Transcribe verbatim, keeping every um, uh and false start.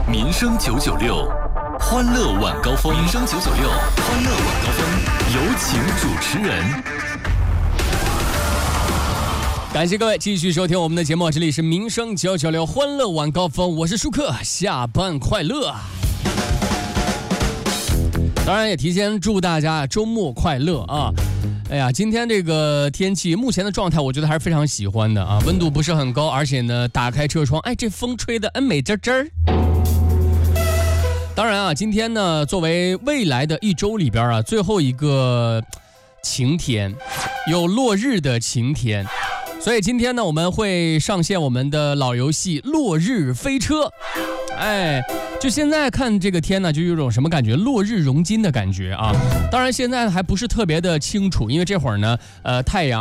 民生九九六，欢乐晚高峰。民生九九六，欢乐晚高峰，有请主持人。 感谢各位继续收听我们的节目，这里是民生九九六欢乐晚高峰，我是舒克，下班快乐。当然也提前祝大家周末快乐啊！哎呀，今天这个天气目前的状态，我觉得还是非常喜欢的啊，温度不是很高，而且呢，打开车窗，哎，这风吹得嗯美滋滋儿。当然啊，今天呢，作为未来的一周里边啊，最后一个晴天，有落日的晴天。所以今天呢，我们会上线我们的老游戏《落日飞车》。哎，就现在看这个天呢，就有种什么感觉？落日融金的感觉啊！当然现在还不是特别的清楚，因为这会儿呢，呃，太阳。